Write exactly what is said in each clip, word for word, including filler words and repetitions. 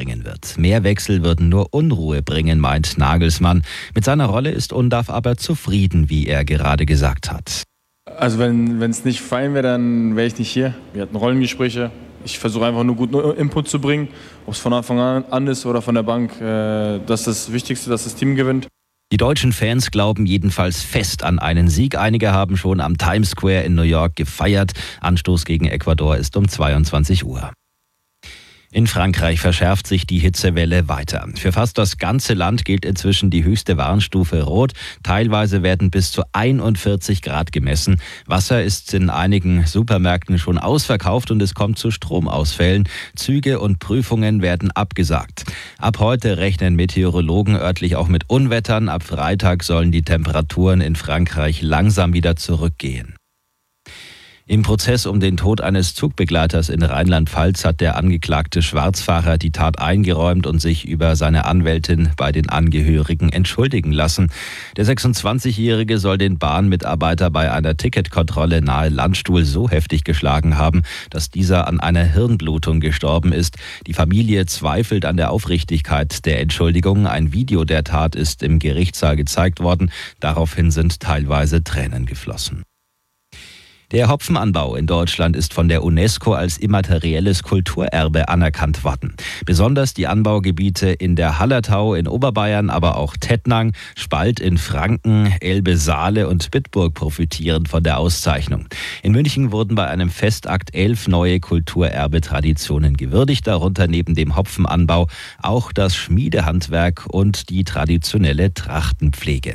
bringen wird. Mehr Wechsel würden nur Unruhe bringen, meint Nagelsmann. Mit seiner Rolle ist Undav aber zufrieden, wie er gerade gesagt hat. Also wenn es nicht fein wäre, dann wäre ich nicht hier. Wir hatten Rollengespräche. Ich versuche einfach nur guten Input zu bringen, ob es von Anfang an ist oder von der Bank. Das ist das Wichtigste, dass das Team gewinnt. Die deutschen Fans glauben jedenfalls fest an einen Sieg. Einige haben schon am Times Square in New York gefeiert. Anstoß gegen Ecuador ist um zweiundzwanzig Uhr. In Frankreich verschärft sich die Hitzewelle weiter. Für fast das ganze Land gilt inzwischen die höchste Warnstufe Rot. Teilweise werden bis zu einundvierzig Grad gemessen. Wasser ist in einigen Supermärkten schon ausverkauft und es kommt zu Stromausfällen. Züge und Prüfungen werden abgesagt. Ab heute rechnen Meteorologen örtlich auch mit Unwettern. Ab Freitag sollen die Temperaturen in Frankreich langsam wieder zurückgehen. Im Prozess um den Tod eines Zugbegleiters in Rheinland-Pfalz hat der angeklagte Schwarzfahrer die Tat eingeräumt und sich über seine Anwältin bei den Angehörigen entschuldigen lassen. Der sechsundzwanzigjährige soll den Bahnmitarbeiter bei einer Ticketkontrolle nahe Landstuhl so heftig geschlagen haben, dass dieser an einer Hirnblutung gestorben ist. Die Familie zweifelt an der Aufrichtigkeit der Entschuldigung. Ein Video der Tat ist im Gerichtssaal gezeigt worden. Daraufhin sind teilweise Tränen geflossen. Der Hopfenanbau in Deutschland ist von der UNESCO als immaterielles Kulturerbe anerkannt worden. Besonders die Anbaugebiete in der Hallertau in Oberbayern, aber auch Tettnang, Spalt in Franken, Elbe-Saale und Bitburg profitieren von der Auszeichnung. In München wurden bei einem Festakt elf neue Kulturerbe-Traditionen gewürdigt, darunter neben dem Hopfenanbau auch das Schmiedehandwerk und die traditionelle Trachtenpflege.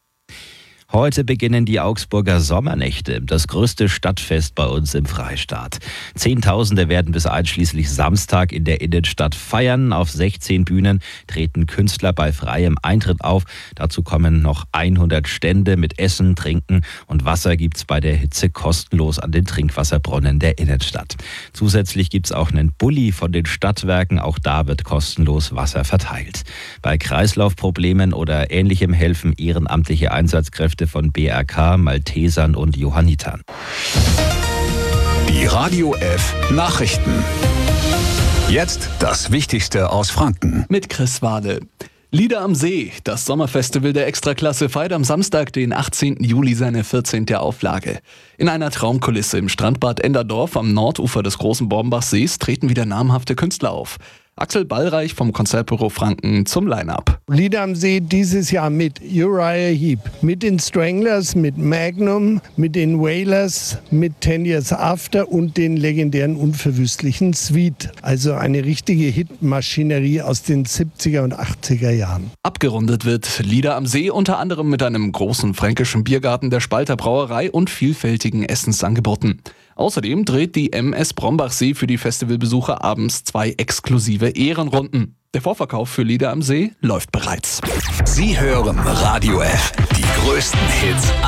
Heute beginnen die Augsburger Sommernächte, das größte Stadtfest bei uns im Freistaat. Zehntausende werden bis einschließlich Samstag in der Innenstadt feiern. Auf sechzehn Bühnen treten Künstler bei freiem Eintritt auf. Dazu kommen noch hundert Stände mit Essen, Trinken und Wasser gibt's bei der Hitze kostenlos an den Trinkwasserbrunnen der Innenstadt. Zusätzlich gibt's auch einen Bulli von den Stadtwerken. Auch da wird kostenlos Wasser verteilt. Bei Kreislaufproblemen oder Ähnlichem helfen ehrenamtliche Einsatzkräfte von B R K, Maltesern und Johannitern. Die Radio F Nachrichten. Jetzt das Wichtigste aus Franken. Mit Chris Wade. Lieder am See. Das Sommerfestival der Extraklasse feiert am Samstag, den achtzehnten Juli, seine vierzehnte Auflage. In einer Traumkulisse im Strandbad Enderdorf am Nordufer des großen Bornbachsees treten wieder namhafte Künstler auf. Axel Ballreich vom Konzertbüro Franken zum Line-Up. Lieder am See dieses Jahr mit Uriah Heep, mit den Stranglers, mit Magnum, mit den Wailers, mit Ten Years After und den legendären unverwüstlichen Sweet. Also eine richtige Hitmaschinerie aus den siebziger und achtziger Jahren. Abgerundet wird Lieder am See unter anderem mit einem großen fränkischen Biergarten der Spalter Brauerei und vielfältigen Essensangeboten. Außerdem dreht die M S Brombachsee für die Festivalbesucher abends zwei exklusive Ehrenrunden. Der Vorverkauf für Lieder am See läuft bereits. Sie hören Radio F, die größten Hits